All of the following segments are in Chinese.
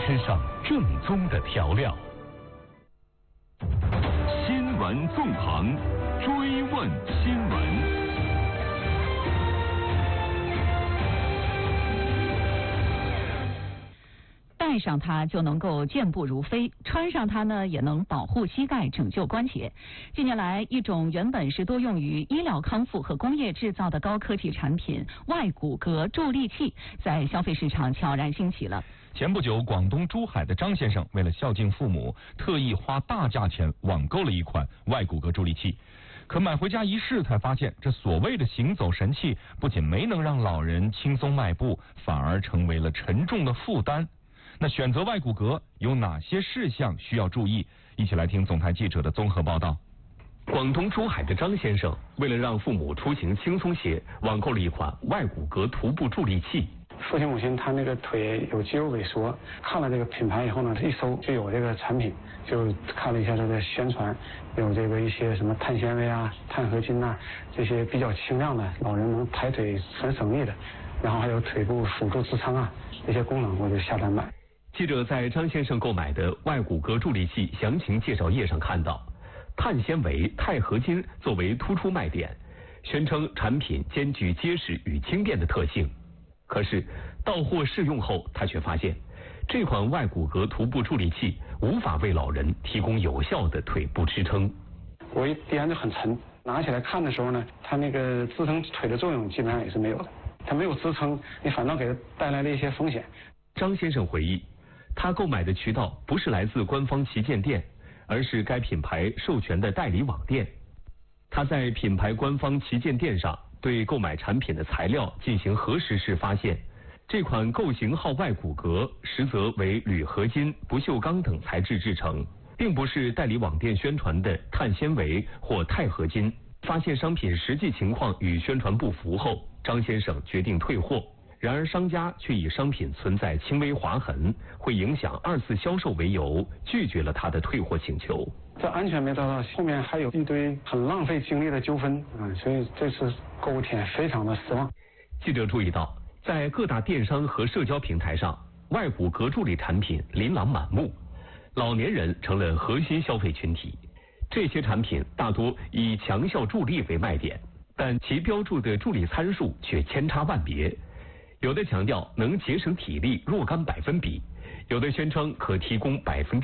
吃上正宗的调料。新闻纵横，追问新闻。 戴上它就能够健步如飞，穿上它呢也能保护膝盖，拯救关节。近年来，一种原本是多用于医疗康复和工业制造的高科技产品——外骨骼助力器，在消费市场悄然兴起了。 前不久，广东珠海的张先生为了孝敬父母，特意花大价钱网购了一款外骨骼助力器。可买回家一试，才发现这所谓的行走神器，不仅没能让老人轻松迈步，反而成为了沉重的负担。那选择外骨骼有哪些事项需要注意？一起来听总台记者的综合报道。 广东珠海的张先生为了让父母出行轻松些，网购了一款外骨骼徒步助力器。 父亲母亲他那个腿有肌肉萎缩，看了这个品牌以后呢，一搜就有这个产品，就看了一下这个宣传，有这个一些什么碳纤维啊、碳合金啊，这些比较轻量的，老人能抬腿很省力的，然后还有腿部辅助支撑啊这些功能，我就下单买。 记者在张先生购买的外骨骼助力器详情介绍页上看到，碳纤维、钛合金作为突出卖点，宣称产品兼具结实与轻便的特性。可是到货试用后，他却发现这款外骨骼徒步助力器无法为老人提供有效的腿部支撑。 我一掂就很沉，拿起来看的时候呢，它那个支撑腿的作用基本上也是没有的，它没有支撑，你反倒给它带来了一些风险。 张先生回忆，他购买的渠道不是来自官方旗舰店，而是该品牌授权的代理网店。他在品牌官方旗舰店上对购买产品的材料进行核实时发现，这款构型号外骨骼实则为铝合金、不锈钢等材质制成，并不是代理网店宣传的碳纤维或钛合金。发现商品实际情况与宣传不符后，张先生决定退货。然而商家却以商品存在轻微划痕，会影响二次销售为由，拒绝了他的退货请求。 这安全没得到，后面还有一堆很浪费精力的纠纷啊，所以这次购物体验非常的失望。 记者注意到，在各大电商和社交平台上，外骨骼助力产品琳琅满目，老年人成了核心消费群体。这些产品大多以强效助力为卖点，但其标注的助力参数却千差万别。有的强调能节省体力若干百分比，有的宣称可提供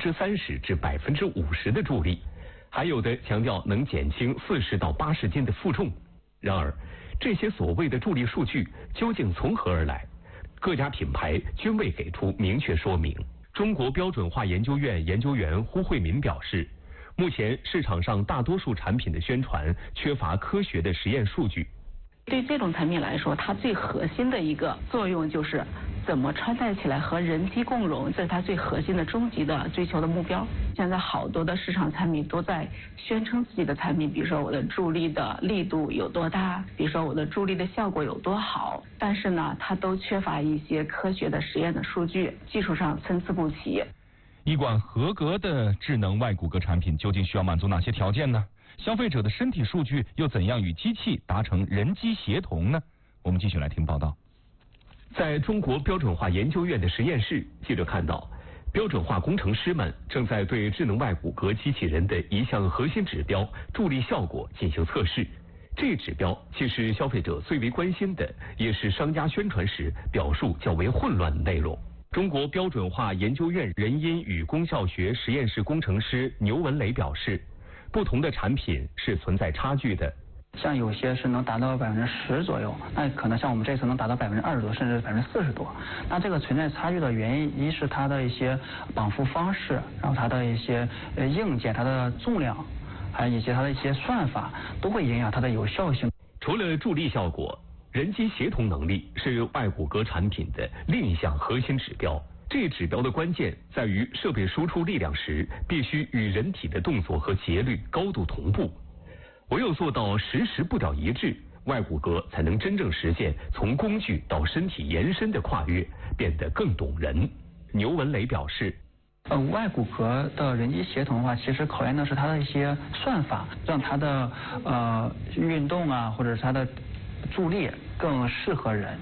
30%至50%的助力，还有的强调能减轻40到80斤的负重。然而，这些所谓的助力数据究竟从何而来？各家品牌均未给出明确说明。中国标准化研究院研究员胡慧民表示，目前市场上大多数产品的宣传缺乏科学的实验数据。 对这种产品来说，它最核心的一个作用就是怎么穿戴起来和人机共融，这是它最核心的终极的追求的目标。现在好多的市场产品都在宣称自己的产品，比如说我的助力的力度有多大，比如说我的助力的效果有多好，但是呢，它都缺乏一些科学的实验的数据，技术上参差不齐。 一款合格的智能外骨骼产品究竟需要满足哪些条件呢？消费者的身体数据又怎样与机器达成人机协同呢？我们继续来听报道。 在中国标准化研究院的实验室，记者看到，标准化工程师们正在对智能外骨骼机器人的一项核心指标助力效果进行测试。这一指标既是消费者最为关心的，也是商家宣传时表述较为混乱的内容。中国标准化研究院人因与功效学实验室工程师牛文磊表示，不同的产品是存在差距的。 像有些是能达到10%左右，那可能像我们这次能达到20%多，甚至40%多。那这个存在差距的原因，一是它的一些绑缚方式，然后它的一些硬件、它的重量，还有以及它的一些算法，都会影响它的有效性。 除了助力效果，人机协同能力是外骨骼产品的另一项核心指标。这一指标的关键在于设备输出力量时必须与人体的动作和节律高度同步，唯有做到实步调一致，外骨骼才能真正实现从工具到身体延伸的跨越，变得更懂人。牛文磊表示， 外骨骼的人机协同的话，其实考验的是它的一些算法，让它的运动啊，或者是它的助力更适合人。